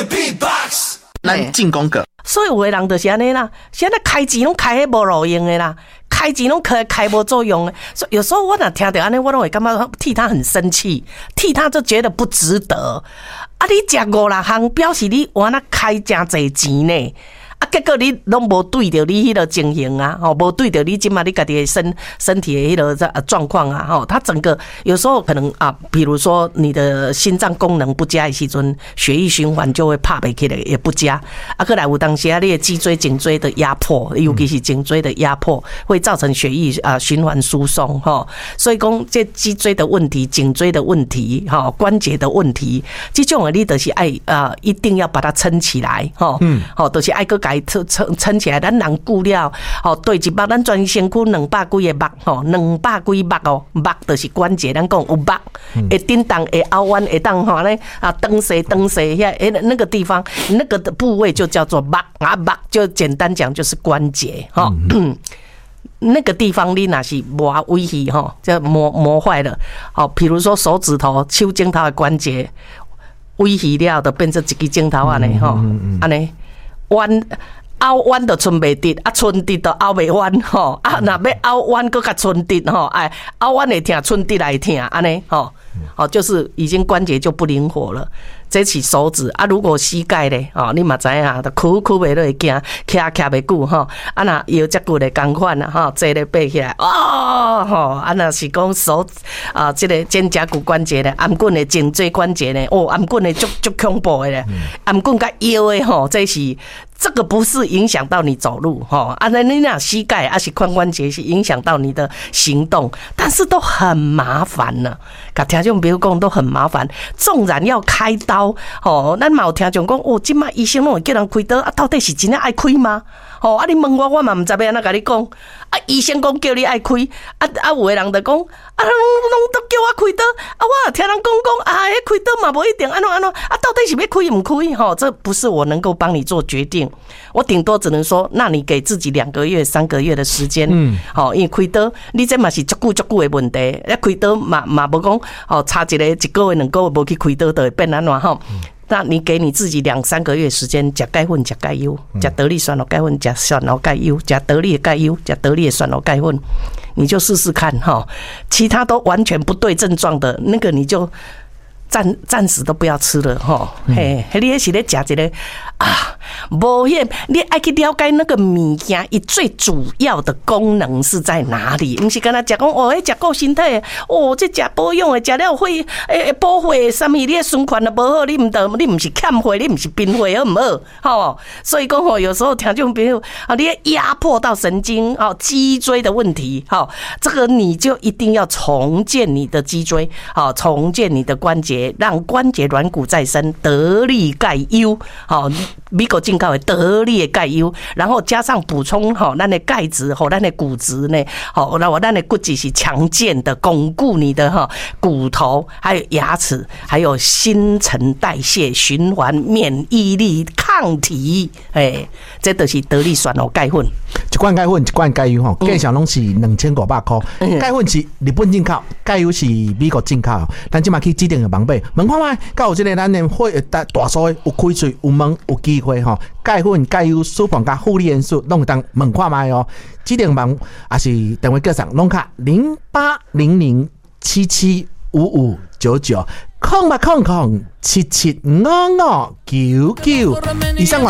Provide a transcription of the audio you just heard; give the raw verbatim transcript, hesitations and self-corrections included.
咱进攻个， 所以有的人就是安尼啦，现在开钱拢开迄无路用的啦，开钱拢开开无作用的。所以有时候我若听到安尼，我都会感觉替他很生气，替他就觉得不值得。啊，你食五六项，表示你完了开真侪钱呢。啊，结果你拢无对着你迄个情形啊，吼，无对着你即马你家己的身身体的迄个状况啊，吼，它整个有时候可能啊，比如说你的心脏功能不佳的时阵，血液循环就会拍不起来，也不佳。啊，过来有当时啊，你的脊椎、颈椎的压迫，尤其是颈椎的压迫，会造成血液啊循环疏松，吼。所以讲这脊椎的问题、颈椎的问题、哈关节的问题，这种的你就是爱啊，一定要把它撑起来，吼，嗯，吼，都是爱个。撑撑撑起来，咱人久了，吼，对一目，咱全身躯两百几个目，吼，两百几目哦，目就是关节，咱讲有目，会叮当，会凹弯，会当吼咧啊，蹬西蹬西，遐诶那个地方，那个的部位就叫做目啊，目就简单讲就是关节，哈。那个地方你若是磨危险吼，就磨磨坏了，好，比如说手指头、手指头的关节危险了，就变成一支指头安尼吼，安尼。弯凹弯就剩袂直，啊，剩直就凹袂弯吼。啊，若要凹弯搁较剩直吼，哎，凹弯会疼，剩直来疼，安尼吼，哦，就是已经关节就不灵活了。这是手指啊，如果膝盖咧，哦，你嘛知影，就屈屈袂落会行，徛徛袂久吼。啊，若腰脊骨咧共款啦，吼，坐咧爬起来，哦，吼，啊，若是讲手啊，这个肩胛骨关节咧，颔棍的颈椎关节咧，哦，颔棍的足足恐怖的咧，颔棍甲腰的吼，这是。这个不是影响到你走路哈，啊，那你那膝盖啊是髋关节是影响到你的行动，但是都很麻烦呢。甲听众朋友讲都很麻烦，纵然要开刀哦，咱嘛有听众讲哦，今麦医生拢会叫人开刀啊，到底是真正爱开吗？哦，啊，你问我，我嘛唔知要安怎甲你讲。啊，医生讲叫你爱开，啊啊，有的人就讲，啊，拢拢都叫我开刀，啊，我听人讲讲，啊，迄开刀嘛无一定安怎安怎，啊，到底是要开唔开？吼，这不是我能够帮你做决定，我顶多只能说，那你给自己两个月、三个月的时间，嗯，好，因为开刀，你这嘛是足久足久的问题，啊，开刀嘛嘛无讲，哦，差一个一个月、两个月无去开刀，就会变安怎吼？那你给你自己两三个月时间，食钙粉、食钙优、食得力酸老钙粉、食酸老钙优、食得力的钙优、食得力的酸老钙粉，你就试试看哈。其他都完全不对症状的那个，你就暂暂时都不要吃了哈。嘿，你也是咧食一个啊，无迄你爱去了解那个物件，伊最主要的功能是在哪里？不是跟他讲讲哦，迄食够身体，哦，这食保养的，食了会诶补血，什么你的循环都无好，你唔得，你唔是欠血，你唔是贫血，好唔好？吼，所以讲吼，有时候听众朋友啊，你压迫到神经哦，脊椎的问题，好，这个你就一定要重建你的脊椎，好，重建你的关节，让关节软骨再生，得力钙优，好。美国进口的得力的钙优，然后加上补充吼，咱的钙质吼，咱的骨质呢，好，然后咱的骨质是强健的，巩固你的哈骨头，还有牙齿，还有新陈代谢、循环、免疫力、抗体，哎，这都是得力酸哦钙粉。 一罐钙粉，一罐钙优吼，价钱拢是两千五百块。钙粉是日本进口，钙优是美国进口。咱即马去指定的网买，问看卖，甲有即个咱的会大大数的有开嘴有问有机会吼。钙粉、钙优、舒放加负离元素，拢当问看卖哦。指定网也是电话叫上，拢卡零八零零七七五五九九，空八空空七七五五九九。以上网。